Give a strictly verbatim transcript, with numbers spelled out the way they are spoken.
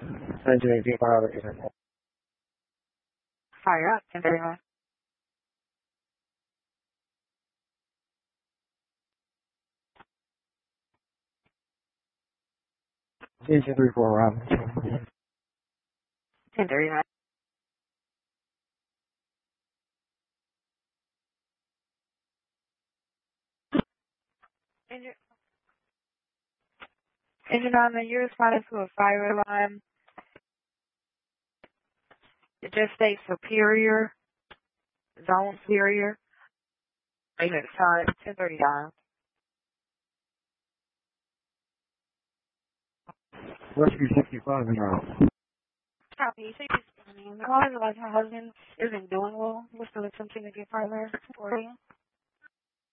Engineering vehicle out of Fire up, ten thirty-one. Station three four Robin. ten thirty-nine. Engine, engine on the, you're responding to a fire alarm. It just states superior, zone superior. Maintenance time, ten thirty-nine. Rescue sixty-five and out. Copy. So you're responding. The call is about your husband isn't doing well. We're still attempting to get further for you.